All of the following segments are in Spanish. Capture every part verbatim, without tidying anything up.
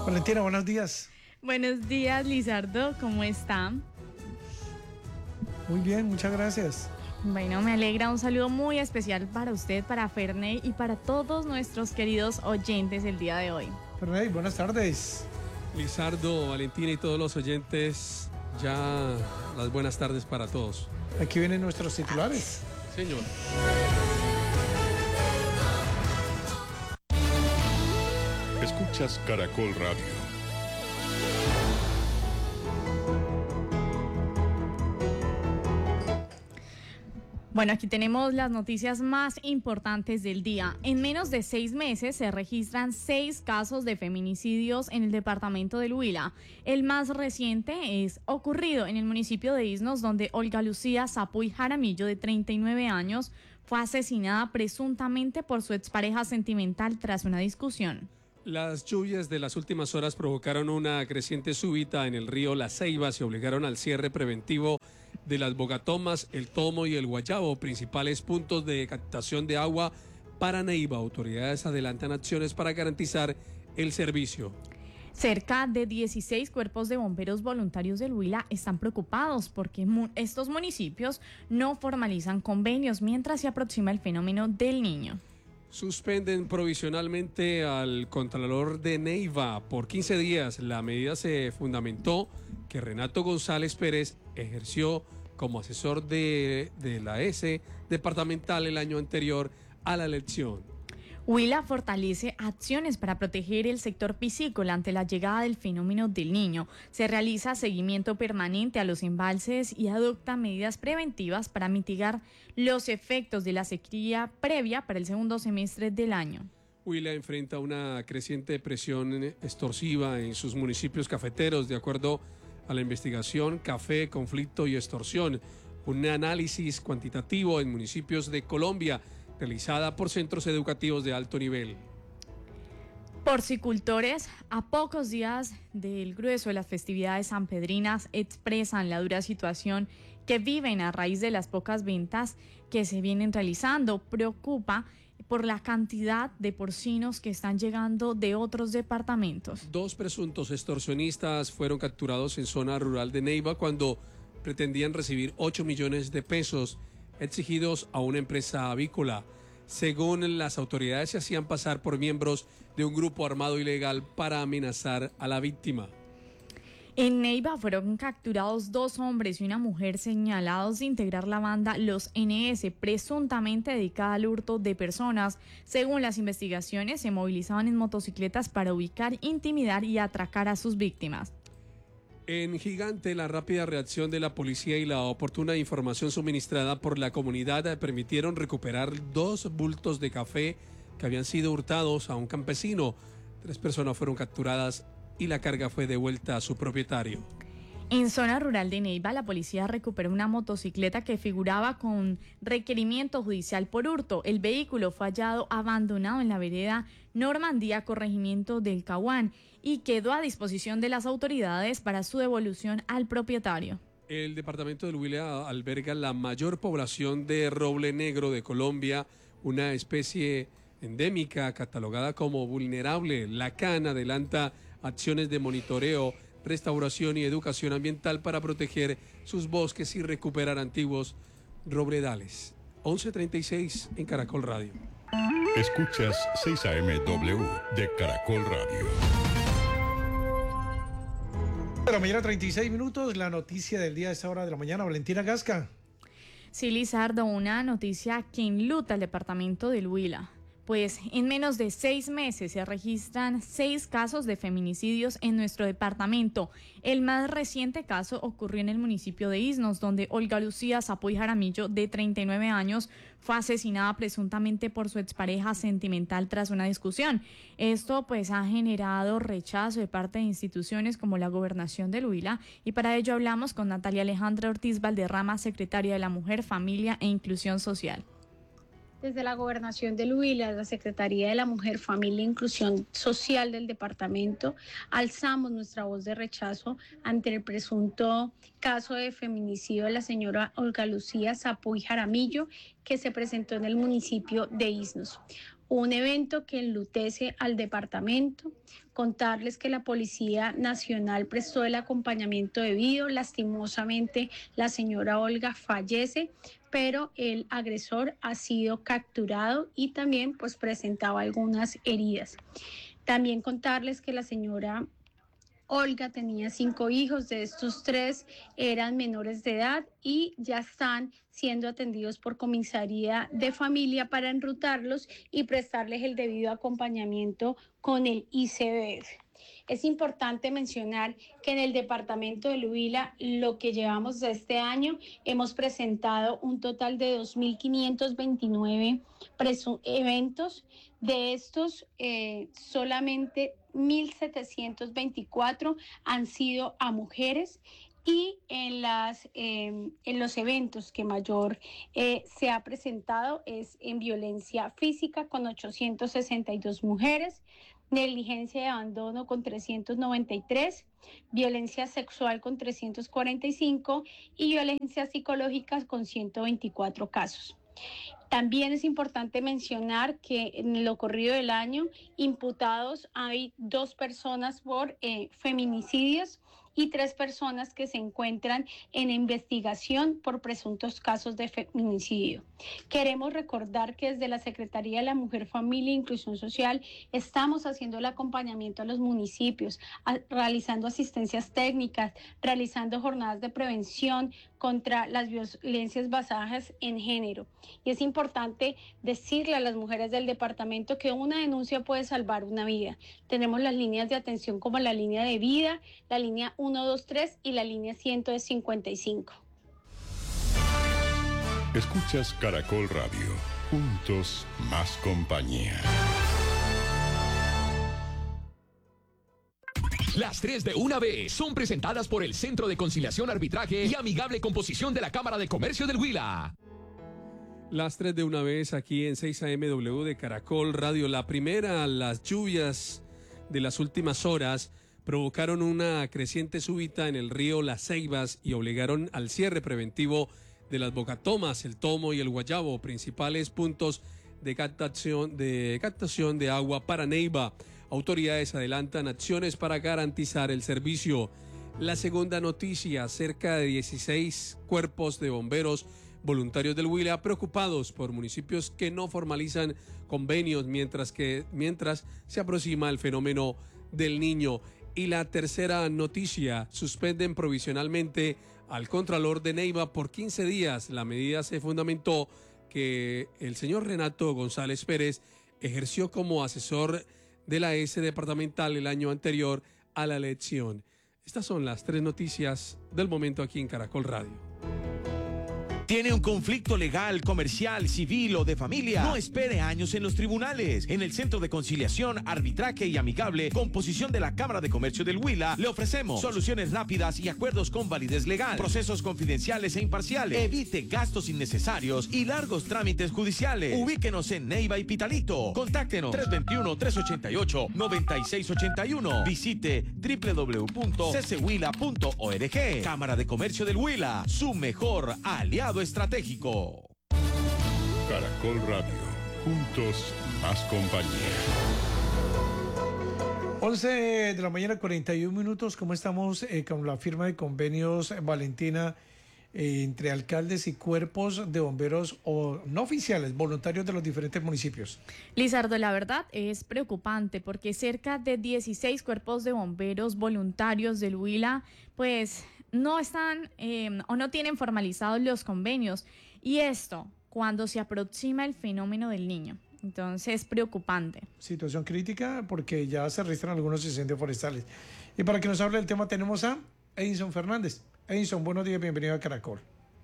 Valentina, buenos días. Buenos días, Lizardo, ¿cómo está? Muy bien, muchas gracias. Bueno, me alegra, un saludo muy especial para usted, para Ferney y para todos nuestros queridos oyentes el día de hoy. Ferney, buenas tardes. Lizardo, Valentina y todos los oyentes, ya las buenas tardes para todos. Aquí vienen nuestros titulares. Señor. Escuchas Caracol Radio. Bueno, aquí tenemos las noticias más importantes del día. En menos de seis meses se registran seis casos de feminicidios en el departamento del Huila. El más reciente es ocurrido en el municipio de Isnos, donde Olga Lucía Zapuy Jaramillo, de treinta y nueve años, fue asesinada presuntamente por su expareja sentimental tras una discusión. Las lluvias de las últimas horas provocaron una creciente súbita en el río La Ceiba y obligaron al cierre preventivo de las Bogatomas, el Tomo y el Guayabo, principales puntos de captación de agua para Neiva. Autoridades adelantan acciones para garantizar el servicio. Cerca de dieciséis cuerpos de bomberos voluntarios del Huila están preocupados porque mu- estos municipios no formalizan convenios mientras se aproxima el fenómeno del Niño. Suspenden provisionalmente al Contralor de Neiva por quince días. La medida se fundamentó que Renato González Pérez ejerció como asesor de, de la S departamental el año anterior a la elección. Huila fortalece acciones para proteger el sector piscícola ante la llegada del fenómeno del Niño. Se realiza seguimiento permanente a los embalses y adopta medidas preventivas para mitigar los efectos de la sequía previa para el segundo semestre del año. Huila enfrenta una creciente presión extorsiva en sus municipios cafeteros, de acuerdo a la investigación Café, Conflicto y Extorsión, un análisis cuantitativo en municipios de Colombia, realizada por centros educativos de alto nivel. Porcicultores, a pocos días del grueso de las festividades sanpedrinas, expresan la dura situación que viven a raíz de las pocas ventas que se vienen realizando. Preocupa por la cantidad de porcinos que están llegando de otros departamentos. Dos presuntos extorsionistas fueron capturados en zona rural de Neiva cuando pretendían recibir ocho millones de pesos exigidos a una empresa avícola. Según las autoridades, se hacían pasar por miembros de un grupo armado ilegal para amenazar a la víctima. En Neiva fueron capturados dos hombres y una mujer señalados de integrar la banda Los N S, presuntamente dedicada al hurto de personas. Según las investigaciones, se movilizaban en motocicletas para ubicar, intimidar y atracar a sus víctimas. En Gigante, la rápida reacción de la policía y la oportuna información suministrada por la comunidad permitieron recuperar dos bultos de café que habían sido hurtados a un campesino. Tres personas fueron capturadas y la carga fue devuelta a su propietario. En zona rural de Neiva, la policía recuperó una motocicleta que figuraba con requerimiento judicial por hurto. El vehículo fue hallado abandonado en la vereda Normandía, corregimiento del Caguán, y quedó a disposición de las autoridades para su devolución al propietario. El departamento del Huila alberga la mayor población de roble negro de Colombia, una especie endémica catalogada como vulnerable. La CAN adelanta acciones de monitoreo, restauración y educación ambiental para proteger sus bosques y recuperar antiguos robledales. once treinta y seis en Caracol Radio. Escuchas seis A M W de Caracol Radio. De la mañana, treinta y seis minutos, la noticia del día a esta hora de la mañana. Valentina Gasca. Sí, Lizardo, una noticia que enluta al departamento del Huila. Pues en menos de seis meses se registran seis casos de feminicidios en nuestro departamento. El más reciente caso ocurrió en el municipio de Isnos, donde Olga Lucía Zapuy Jaramillo, de treinta y nueve años, fue asesinada presuntamente por su expareja sentimental tras una discusión. Esto pues ha generado rechazo de parte de instituciones como la Gobernación del Huila, y para ello hablamos con Natalia Alejandra Ortiz Valderrama, secretaria de la Mujer, Familia e Inclusión Social. Desde la Gobernación del Huila, la Secretaría de la Mujer, Familia e Inclusión Social del departamento, alzamos nuestra voz de rechazo ante el presunto caso de feminicidio de la señora Olga Lucía Zapuy Jaramillo, que se presentó en el municipio de Isnos. un evento que enlutece al departamento. Contarles que la Policía Nacional prestó el acompañamiento debido. Lastimosamente, la señora Olga fallece, pero el agresor ha sido capturado y también pues presentaba algunas heridas. También contarles que la señora Olga tenía cinco hijos, de estos tres eran menores de edad y ya están siendo atendidos por comisaría de familia para enrutarlos y prestarles el debido acompañamiento con el I C B F. Es importante mencionar que en el departamento del Huila, lo que llevamos de este año, hemos presentado un total de dos mil quinientos veintinueve eventos. De estos, eh, solamente mil setecientos veinticuatro han sido a mujeres. Y en, las, eh, en los eventos que mayor eh, se ha presentado es en violencia física con ochocientos sesenta y dos mujeres, negligencia y abandono con trescientos noventa y tres, violencia sexual con trescientos cuarenta y cinco y violencia psicológica con ciento veinticuatro casos. También es importante mencionar que en lo corrido del año imputados hay dos personas por eh, feminicidios y tres personas que se encuentran en investigación por presuntos casos de feminicidio. Queremos recordar que desde la Secretaría de la Mujer, Familia e Inclusión Social estamos haciendo el acompañamiento a los municipios, a, realizando asistencias técnicas, realizando jornadas de prevención contra las violencias basadas en género. Y es importante decirle a las mujeres del departamento que una denuncia puede salvar una vida. Tenemos las líneas de atención como la línea de vida, la línea uno dos tres y la línea ciento cincuenta y cinco. Escuchas Caracol Radio. Juntos, más compañía. Las tres de una vez son presentadas por el Centro de Conciliación, Arbitraje y Amigable Composición de la Cámara de Comercio del Huila. Las tres de una vez aquí en seis A M W de Caracol Radio. La primera, las lluvias de las últimas horas provocaron una creciente súbita en el río Las Ceibas y obligaron al cierre preventivo de las Bocatomas, el Tomo y el Guayabo, principales puntos de captación de, captación de agua para Neiva. Autoridades adelantan acciones para garantizar el servicio. La segunda noticia, cerca de dieciséis cuerpos de bomberos voluntarios del Huila preocupados por municipios que no formalizan convenios mientras que mientras se aproxima el fenómeno del Niño. Y la tercera noticia, suspenden provisionalmente al Contralor de Neiva por quince días. La medida se fundamentó que el señor Renato González Pérez ejerció como asesor de la S departamental el año anterior a la elección. Estas son las tres noticias del momento aquí en Caracol Radio. ¿Tiene un conflicto legal, comercial, civil o de familia? No espere años en los tribunales. En el Centro de Conciliación, Arbitraje y Amigable Composición de la Cámara de Comercio del Huila le ofrecemos soluciones rápidas y acuerdos con validez legal, procesos confidenciales e imparciales. Evite gastos innecesarios y largos trámites judiciales. Ubíquenos en Neiva y Pitalito. Contáctenos tres dos uno, tres ocho ocho, nueve seis ocho uno. Visite doble u doble u doble u punto c c huila punto org. Cámara de Comercio del Huila, su mejor aliado estratégico. Caracol Radio. Juntos, más compañía. once de la mañana, cuarenta y un minutos. ¿Cómo estamos eh, con la firma de convenios, Valentina, eh, entre alcaldes y cuerpos de bomberos o no oficiales, voluntarios de los diferentes municipios? Lizardo, la verdad es preocupante porque cerca de dieciséis cuerpos de bomberos voluntarios del Huila, pues no están eh, o no tienen formalizados los convenios. Y esto cuando se aproxima el fenómeno del Niño. Entonces, preocupante. Situación crítica porque ya se registran algunos incendios forestales. Y para que nos hable del tema tenemos a Edinson Fernández. Edinson, buenos días, bienvenido a Caracol.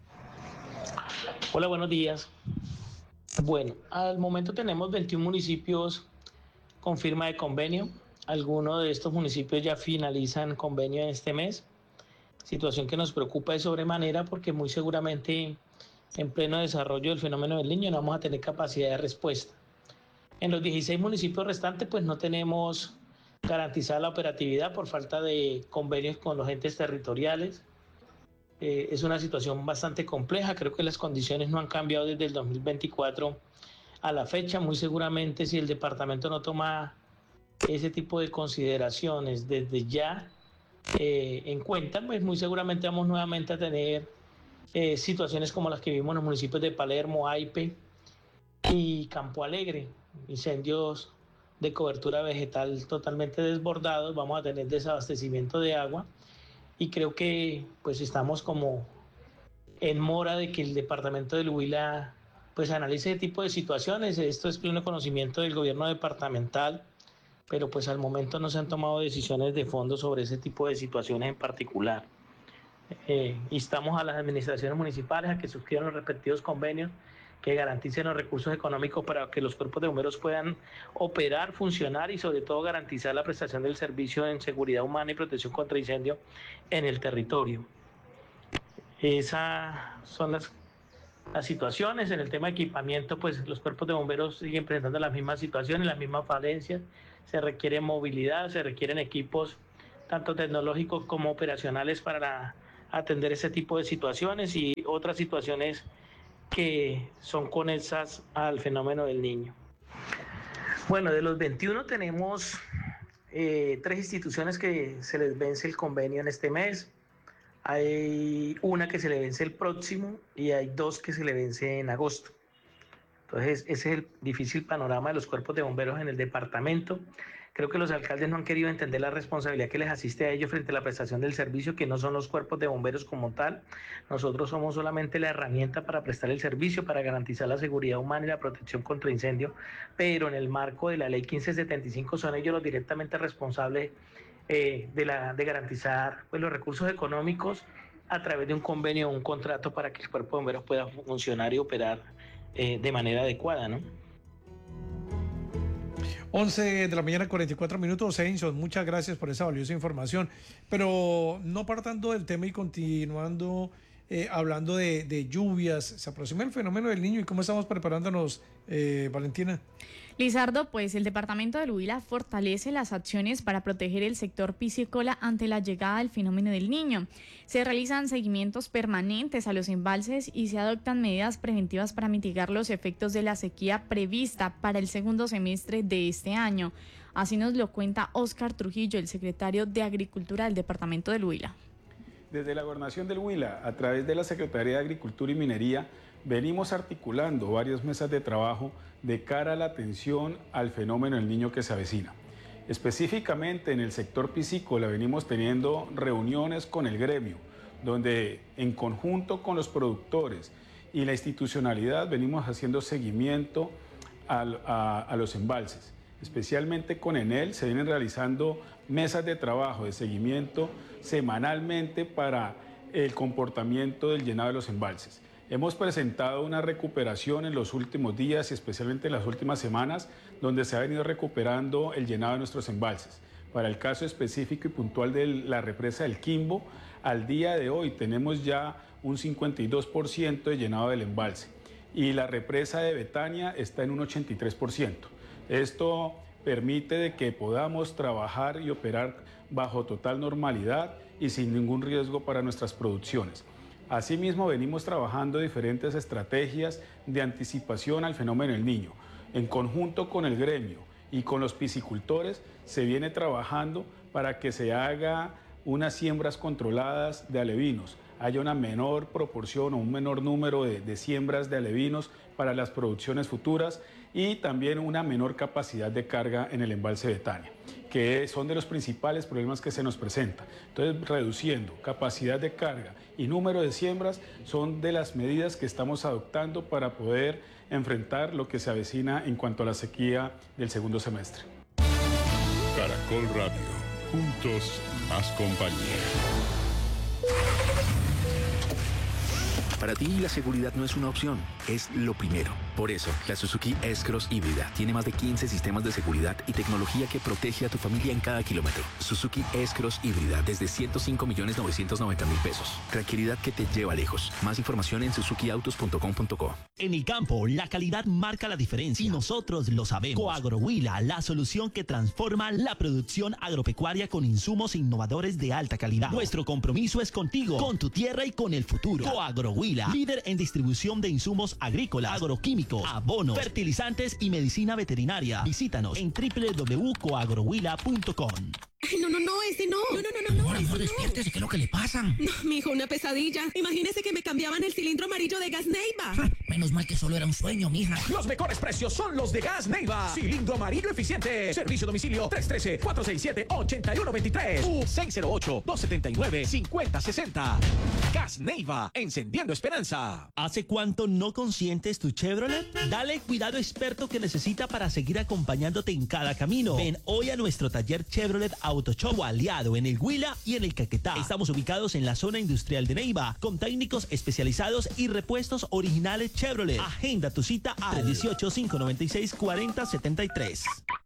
Hola, buenos días. Bueno, al momento tenemos veintiún municipios con firma de convenio. Algunos de estos municipios ya finalizan convenio en este mes. Situación que nos preocupa de sobremanera porque muy seguramente en pleno desarrollo del fenómeno del Niño no vamos a tener capacidad de respuesta. En los dieciséis municipios restantes pues no tenemos garantizada la operatividad por falta de convenios con los entes territoriales. Eh, es una situación bastante compleja, creo que las condiciones no han cambiado desde el dos mil veinticuatro a la fecha, muy seguramente si el departamento no toma ese tipo de consideraciones desde ya eh, en cuenta, pues muy seguramente vamos nuevamente a tener eh, situaciones como las que vimos en los municipios de Palermo, Aipe y Campo Alegre, incendios de cobertura vegetal totalmente desbordados, vamos a tener desabastecimiento de agua y creo que pues estamos como en mora de que el departamento del Huila pues analice ese tipo de situaciones. Esto es pleno conocimiento del gobierno departamental, pero pues al momento no se han tomado decisiones de fondo sobre ese tipo de situaciones en particular. Eh, instamos a las administraciones municipales a que suscriban los respectivos convenios que garanticen los recursos económicos para que los cuerpos de bomberos puedan operar, funcionar y sobre todo garantizar la prestación del servicio en seguridad humana y protección contra incendio en el territorio. Esas son las, las situaciones. En el tema de equipamiento, pues los cuerpos de bomberos siguen presentando las mismas situaciones, las mismas falencias. Se requiere movilidad, se requieren equipos tanto tecnológicos como operacionales para la, atender ese tipo de situaciones y otras situaciones que son conexas al fenómeno del niño. Bueno, de los veintiuno tenemos eh, tres instituciones que se les vence el convenio en este mes. Hay una que se le vence el próximo y hay dos que se le vence en agosto. Entonces, ese es el difícil panorama de los cuerpos de bomberos en el departamento. Creo que los alcaldes no han querido entender la responsabilidad que les asiste a ellos frente a la prestación del servicio, que no son los cuerpos de bomberos como tal. Nosotros somos solamente la herramienta para prestar el servicio, para garantizar la seguridad humana y la protección contra incendio, pero en el marco de la ley quince setenta y cinco son ellos los directamente responsables eh, de, la, de garantizar pues, los recursos económicos a través de un convenio o un contrato para que el cuerpo de bomberos pueda funcionar y operar eh, de manera adecuada, ¿no? once de la mañana, cuarenta y cuatro minutos. Edinson, muchas gracias por esa valiosa información. Pero no partando del tema y continuando eh, hablando de, de lluvias, se aproxima el fenómeno del Niño y cómo estamos preparándonos, eh, Valentina. Lizardo, pues el departamento del Huila fortalece las acciones para proteger el sector piscícola ante la llegada del fenómeno del Niño. Se realizan seguimientos permanentes a los embalses y se adoptan medidas preventivas para mitigar los efectos de la sequía prevista para el segundo semestre de este año. Así nos lo cuenta Óscar Trujillo, el secretario de Agricultura del departamento del Huila. Desde la Gobernación del Huila, a través de la Secretaría de Agricultura y Minería, venimos articulando varias mesas de trabajo de cara a la atención al fenómeno del Niño que se avecina. Específicamente en el sector piscícola venimos teniendo reuniones con el gremio, donde en conjunto con los productores y la institucionalidad venimos haciendo seguimiento a, a, a los embalses. Especialmente con Enel se vienen realizando mesas de trabajo, de seguimiento semanalmente para el comportamiento del llenado de los embalses. Hemos presentado una recuperación en los últimos días y especialmente en las últimas semanas, donde se ha venido recuperando el llenado de nuestros embalses. Para el caso específico y puntual de la represa del Quimbo, al día de hoy tenemos ya un cincuenta y dos por ciento de llenado del embalse y la represa de Betania está en un ochenta y tres por ciento. Esto permite de que podamos trabajar y operar bajo total normalidad y sin ningún riesgo para nuestras producciones. Asimismo, venimos trabajando diferentes estrategias de anticipación al fenómeno del Niño. En conjunto con el gremio y con los piscicultores, se viene trabajando para que se haga unas siembras controladas de alevinos, haya una menor proporción o un menor número de, de siembras de alevinos para las producciones futuras y también una menor capacidad de carga en el embalse Betania, que son de los principales problemas que se nos presentan. Entonces, reduciendo capacidad de carga y número de siembras son de las medidas que estamos adoptando para poder enfrentar lo que se avecina en cuanto a la sequía del segundo semestre. Caracol Radio, juntos más compañía. Para ti la seguridad no es una opción, es lo primero. Por eso, la Suzuki S-Cross híbrida tiene más de quince sistemas de seguridad y tecnología que protege a tu familia en cada kilómetro. Suzuki S-Cross híbrida desde ciento cinco millones novecientos noventa mil pesos. Tranquilidad que te lleva lejos. Más información en suzuki autos punto com punto co. En el campo, la calidad marca la diferencia y nosotros lo sabemos. Coagro Huila, la solución que transforma la producción agropecuaria con insumos innovadores de alta calidad. Nuestro compromiso es contigo, con tu tierra y con el futuro. Coagro Huila, líder en distribución de insumos agrícolas, agroquímicos químico, abono, fertilizantes y medicina veterinaria. Visítanos en w w w punto coagrohuila punto com. No, no, no, ese no. No, no, no, no. Ahora, no, amor, despiértese, ¿qué es lo que le pasa? No, mijo, una pesadilla. Imagínese que me cambiaban el cilindro amarillo de Gas Neiva. Menos mal que solo era un sueño, mija. Los mejores precios son los de Gas Neiva. Cilindro amarillo eficiente. Servicio a domicilio tres uno tres, cuatro seis siete, ocho uno dos tres u seis cero ocho, dos siete nueve, cinco cero seis cero. Gas Neiva, encendiendo esperanza. ¿Hace cuánto no consientes tu Chevrolet? Dale cuidado experto que necesita para seguir acompañándote en cada camino. Ven hoy a nuestro taller Chevrolet Autoshop aliado en el Huila y en el Caquetá. Estamos ubicados en la zona industrial de Neiva, con técnicos especializados y repuestos originales Chevrolet. Agenda tu cita al dieciocho, cinco noventa y seis, cuarenta setenta y tres.